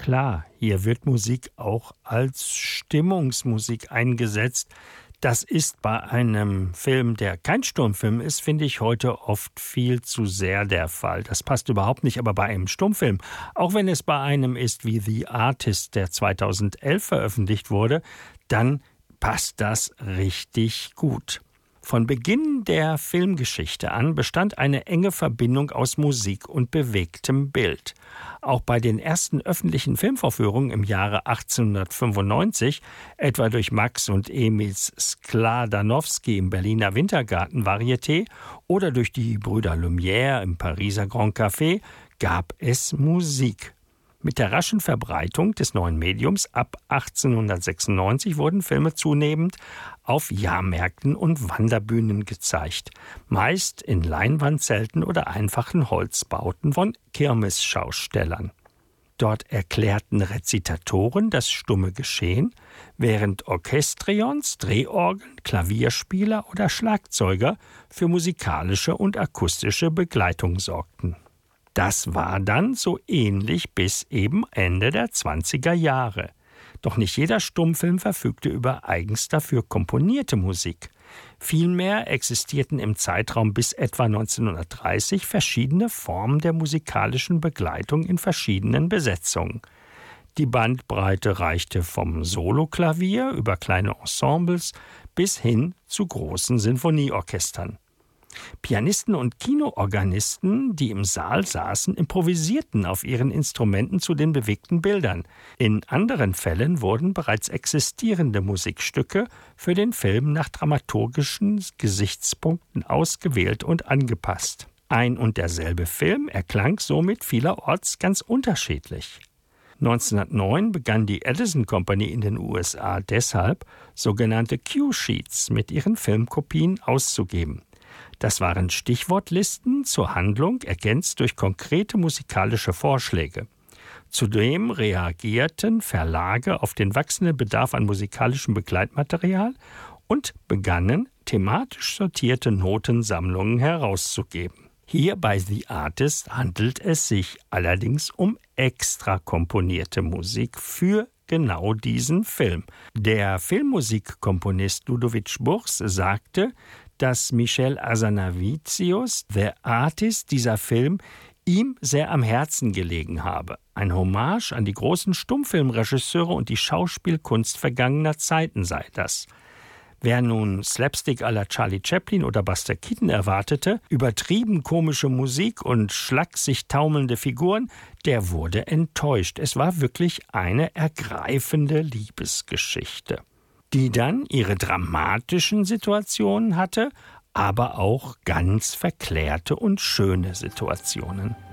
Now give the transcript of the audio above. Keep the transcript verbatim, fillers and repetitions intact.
Klar, hier wird Musik auch als Stimmungsmusik eingesetzt. Das ist bei einem Film, der kein Stummfilm ist, finde ich heute oft viel zu sehr der Fall. Das passt überhaupt nicht, aber bei einem Stummfilm, auch wenn es bei einem ist wie The Artist, der zweitausendelf veröffentlicht wurde, dann passt das richtig gut. Von Beginn der Filmgeschichte an bestand eine enge Verbindung aus Musik und bewegtem Bild. Auch bei den ersten öffentlichen Filmvorführungen im Jahre achtzehnhundertfünfundneunzig, etwa durch Max und Emils Skladanowski im Berliner Wintergarten Varieté oder durch die Brüder Lumière im Pariser Grand Café, gab es Musik. Mit der raschen Verbreitung des neuen Mediums ab achtzehnhundertsechsundneunzig wurden Filme zunehmend auf Jahrmärkten und Wanderbühnen gezeigt, meist in Leinwandzelten oder einfachen Holzbauten von Kirmesschaustellern. Dort erklärten Rezitatoren das stumme Geschehen, während Orchestrions, Drehorgeln, Klavierspieler oder Schlagzeuger für musikalische und akustische Begleitung sorgten. Das war dann so ähnlich bis eben Ende der zwanziger Jahre. Doch nicht jeder Stummfilm verfügte über eigens dafür komponierte Musik. Vielmehr existierten im Zeitraum bis etwa neunzehnhundertdreißig verschiedene Formen der musikalischen Begleitung in verschiedenen Besetzungen. Die Bandbreite reichte vom Soloklavier über kleine Ensembles bis hin zu großen Sinfonieorchestern. Pianisten und Kinoorganisten, die im Saal saßen, improvisierten auf ihren Instrumenten zu den bewegten Bildern. In anderen Fällen wurden bereits existierende Musikstücke für den Film nach dramaturgischen Gesichtspunkten ausgewählt und angepasst. Ein und derselbe Film erklang somit vielerorts ganz unterschiedlich. neunzehnhundertneun begann die Edison Company in den U S A deshalb, sogenannte Cue-Sheets mit ihren Filmkopien auszugeben. Das waren Stichwortlisten zur Handlung, ergänzt durch konkrete musikalische Vorschläge. Zudem reagierten Verlage auf den wachsenden Bedarf an musikalischem Begleitmaterial und begannen, thematisch sortierte Notensammlungen herauszugeben. Hier bei The Artist handelt es sich allerdings um extra komponierte Musik für genau diesen Film. Der Filmmusikkomponist Ludovic Burz sagte, dass Michel Hazanavicius, The Artist, dieser Film, ihm sehr am Herzen gelegen habe. Ein Hommage an die großen Stummfilmregisseure und die Schauspielkunst vergangener Zeiten sei das. Wer nun Slapstick à la Charlie Chaplin oder Buster Keaton erwartete, übertrieben komische Musik und schlaksig taumelnde Figuren, der wurde enttäuscht. Es war wirklich eine ergreifende Liebesgeschichte, die dann ihre dramatischen Situationen hatte, aber auch ganz verklärte und schöne Situationen.